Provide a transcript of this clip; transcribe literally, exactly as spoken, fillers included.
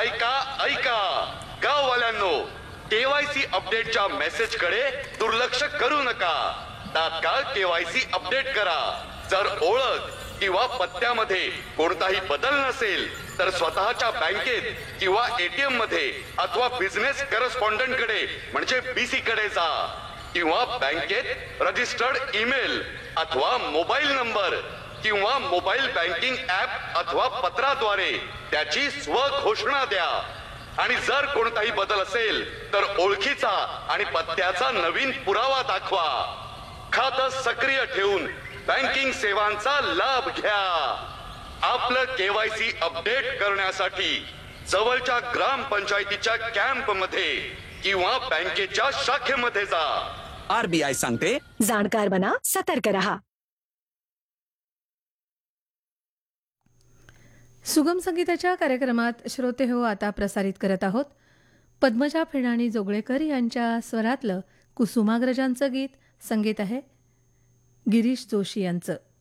ऐका ऐका गाववाल्यांनो, केवायसी अपडेटच्या मेसेज कडे दुर्लक्ष करू नका. तात्काळ केवायसी अपडेट करा. जर ओळख किंवा पत्त्यामध्ये कोणताही बदल नसेल तर स्वतःच्या बँकेत किंवा एटीएम मध्ये अथवा बिझनेस करस्पॉन्डंट कडे म्हणजे बीसी कडे जा किंवा बँकेत रजिस्टर्ड ईमेल अथवा मोबाईल नंबर किंवा मोबाईल बँकिंग ऍप अथवा पत्राद्वारे त्याची स्वघोषणा द्या. आणि जर कोणताही बदल असेल तर ओळखीचा आणि पत्त्याचा नवीन पुरावा दाखवा. खातं सक्रिय ठेवून बँकिंग सेवांचा लाभ घ्या. आपलं केवायसी अपडेट करण्यासाठी जवळच्या ग्रामपंचायतीच्या कॅम्प मध्ये किंवा बँकेच्या शाखेमध्ये जा. आरबीआय सांगते, जाणकार बना, सतर्क रहा. सुगम संगीताच्या कार्यक्रमात श्रोते हो आता प्रसारित करत आहोत पद्मजा फेणाणी जोगळेकर यांच्या स्वरातलं कुसुमाग्रजांचं गीत. संगीत आहे गिरीश जोशी यांचं.